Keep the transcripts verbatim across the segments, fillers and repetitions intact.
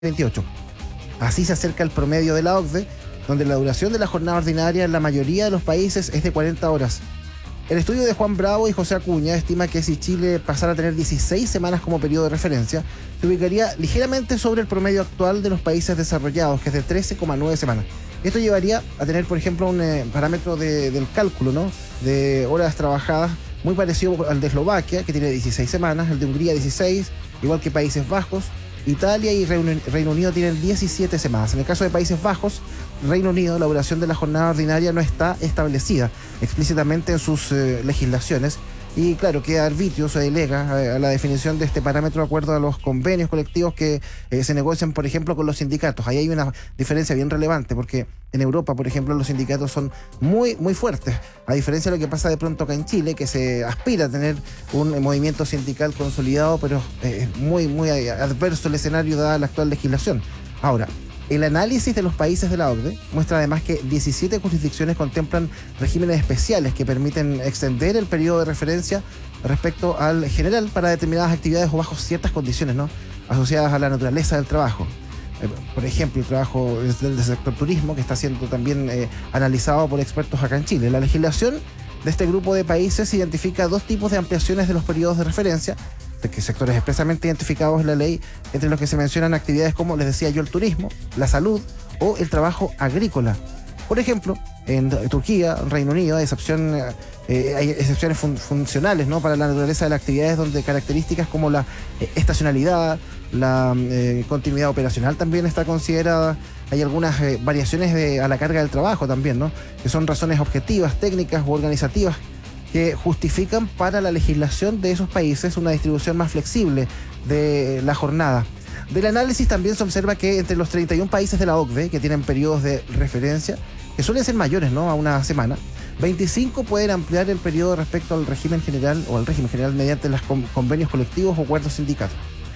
veintiocho. Así se acerca el promedio de la O C D E, donde la duración de la jornada ordinaria en la mayoría de los países es de cuarenta horas. El estudio de Juan Bravo y José Acuña estima que si Chile pasara a tener dieciséis semanas como periodo de referencia, se ubicaría ligeramente sobre el promedio actual de los países desarrollados, que es de trece coma nueve semanas. Esto llevaría a tener, por ejemplo, un eh, parámetro de, del cálculo, ¿no?, de horas trabajadas muy parecido al de Eslovaquia, que tiene dieciséis semanas, el de Hungría dieciséis, igual que Países Bajos. Italia y Reino, Reino Unido tienen diecisiete semanas. En el caso de Países Bajos, Reino Unido, la duración de la jornada ordinaria no está establecida explícitamente en sus eh, legislaciones, y claro, queda arbitrio, se delega a, a la definición de este parámetro de acuerdo a los convenios colectivos que eh, se negocian, por ejemplo, con los sindicatos. Ahí hay una diferencia bien relevante, porque en Europa, por ejemplo, los sindicatos son muy, muy fuertes, a diferencia de lo que pasa de pronto acá en Chile, que se aspira a tener un movimiento sindical consolidado, pero es eh, muy, muy adverso el escenario dada la actual legislación. Ahora, el análisis de los países de la O C D E muestra además que diecisiete jurisdicciones contemplan regímenes especiales que permiten extender el periodo de referencia respecto al general para determinadas actividades o bajo ciertas condiciones, ¿no?, asociadas a la naturaleza del trabajo. Por ejemplo, el trabajo del sector turismo, que está siendo también eh, analizado por expertos acá en Chile. La legislación de este grupo de países identifica dos tipos de ampliaciones de los periodos de referencia, de que sectores expresamente identificados en la ley, entre los que se mencionan actividades como, les decía yo, el turismo, la salud o el trabajo agrícola. Por ejemplo, en Turquía, Reino Unido, hay, excepción, eh, hay excepciones fun funcionales, ¿no?, para la naturaleza de las actividades, donde características como la eh, estacionalidad, la eh, continuidad operacional también está considerada. Hay algunas eh, variaciones de, a la carga del trabajo también, ¿no?, que son razones objetivas, técnicas u organizativas que justifican para la legislación de esos países una distribución más flexible de la jornada. Del análisis también se observa que entre los treinta y un países de la O C D E que tienen periodos de referencia, que suelen ser mayores, ¿no?, a una semana, veinticinco pueden ampliar el periodo respecto al régimen general o al régimen general mediante los convenios colectivos o acuerdos sindicales.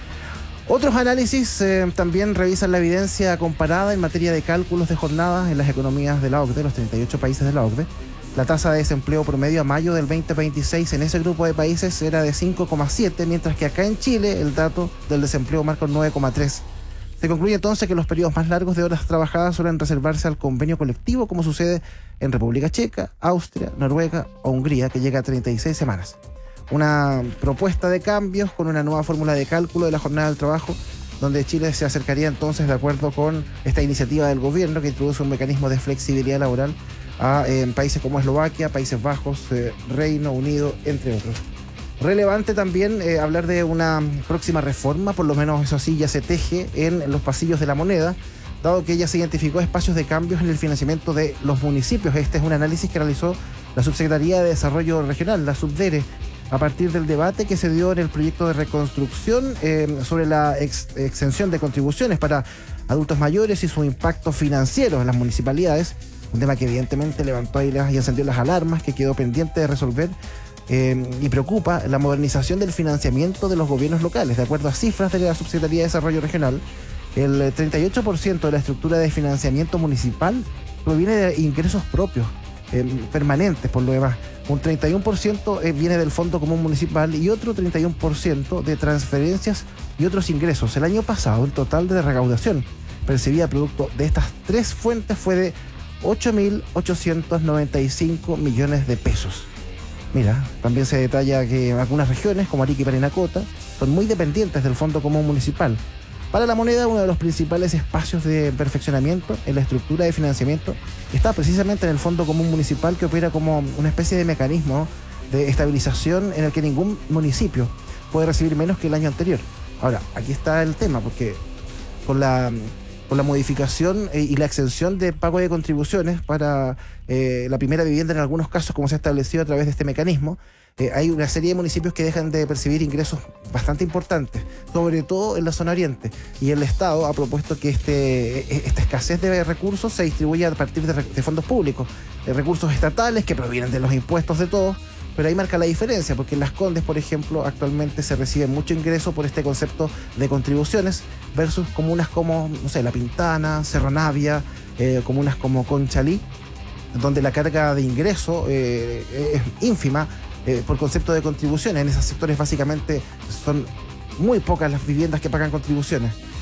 Otros análisis eh, también revisan la evidencia comparada en materia de cálculos de jornadas en las economías de la O C D E, los treinta y ocho países de la O C D E. La tasa de desempleo promedio a mayo del veinte veintiséis en ese grupo de países era de cinco coma siete, mientras que acá en Chile el dato del desempleo marca un nueve coma tres. Se concluye entonces que los periodos más largos de horas trabajadas suelen reservarse al convenio colectivo, como sucede en República Checa, Austria, Noruega o Hungría, que llega a treinta y seis semanas. Una propuesta de cambios con una nueva fórmula de cálculo de la jornada del trabajo, donde Chile se acercaría entonces, de acuerdo con esta iniciativa del gobierno que introduce un mecanismo de flexibilidad laboral, a eh, países como Eslovaquia, Países Bajos, eh, Reino Unido, entre otros. Relevante también eh, hablar de una próxima reforma, por lo menos eso sí ya se teje en los pasillos de la moneda, dado que ya se identificó espacios de cambios en el financiamiento de los municipios. Este es un análisis que realizó la Subsecretaría de Desarrollo Regional, la SUBDERE, a partir del debate que se dio en el proyecto de reconstrucción eh, sobre la ex exención de contribuciones para adultos mayores y su impacto financiero en las municipalidades. Un tema que evidentemente levantó ahí las, y encendió las alarmas, que quedó pendiente de resolver, eh, y preocupa la modernización del financiamiento de los gobiernos locales. De acuerdo a cifras de la Subsecretaría de Desarrollo Regional, el treinta y ocho por ciento de la estructura de financiamiento municipal proviene de ingresos propios, eh, permanentes por lo demás. Un treinta y uno por ciento viene del Fondo Común Municipal y otro treinta y uno por ciento de transferencias y otros ingresos. El año pasado, el total de recaudación percibida producto de estas tres fuentes fue de ocho mil ochocientos noventa y cinco millones de pesos. Mira, también se detalla que algunas regiones, como Arica y Parinacota, son muy dependientes del Fondo Común Municipal. Para la moneda, uno de los principales espacios de perfeccionamiento en la estructura de financiamiento está precisamente en el Fondo Común Municipal, que opera como una especie de mecanismo de estabilización en el que ningún municipio puede recibir menos que el año anterior. Ahora, aquí está el tema, porque con la... con la modificación eh, y la exención de pago de contribuciones para eh, la primera vivienda en algunos casos, como se ha establecido a través de este mecanismo, eh, hay una serie de municipios que dejan de percibir ingresos bastante importantes, sobre todo en la zona oriente. Y el Estado ha propuesto que este, esta escasez de recursos se distribuya a partir de, de fondos públicos, de recursos estatales que provienen de los impuestos de todos. Pero ahí marca la diferencia, porque en Las Condes, por ejemplo, actualmente se recibe mucho ingreso por este concepto de contribuciones versus comunas como, no sé, La Pintana, Cerro Navia, eh, comunas como Conchalí, donde la carga de ingreso eh, es ínfima eh, por concepto de contribuciones. En esos sectores básicamente son muy pocas las viviendas que pagan contribuciones.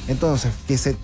Entonces, que se